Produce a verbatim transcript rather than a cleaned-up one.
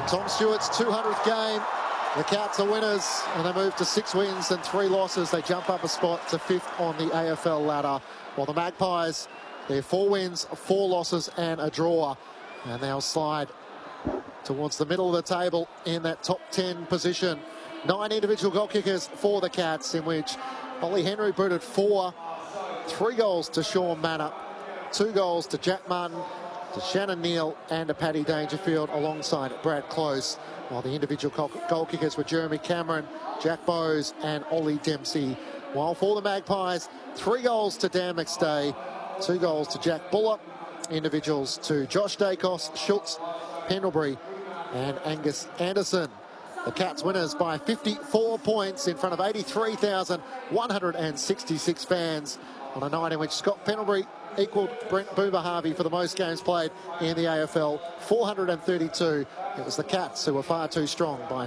Tom Stewart's two hundredth game. The Cats are winners, and they move to six wins and three losses. They jump up a spot to fifth on the A F L ladder, while the Magpies, their four wins, four losses and a draw, and they'll slide towards the middle of the table in that top ten position. Nine individual goal kickers for the Cats, in which Ollie Henry booted four. Three goals to Sean Manner, two goals to Jack Martin, to Shannon Neal and to Paddy Dangerfield alongside Brad Close, while the individual goal kickers were Jeremy Cameron, Jack Bowes and Ollie Dempsey. While for the Magpies, three goals to Dan McStay, two goals to Jack Buller, individuals to Josh Dacos, Schultz, Pendlebury and Angus Anderson. The Cats winners by fifty-four points in front of eighty-three thousand one hundred sixty-six fans on a night in which Scott Pendlebury equalled Brent Boomer Harvey for the most games played in the A F L, four hundred thirty-two. It was the Cats who were far too strong by